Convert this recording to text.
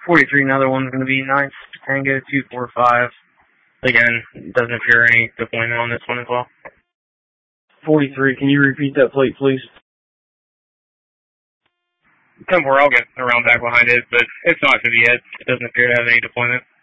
43, another one's going to be 9 Tango 245. Again, doesn't appear any deployment on this one as well. 43, can you repeat that plate, please? 10-4, I'll get around back behind it, but it's not going to be it. It doesn't appear to have any deployment.